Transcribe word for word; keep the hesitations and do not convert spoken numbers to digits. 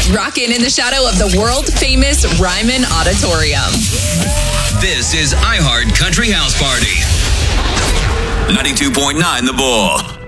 rocking in the shadow of the world-famous Ryman Auditorium. This is iHeart Country House Party. ninety-two point nine The Bull.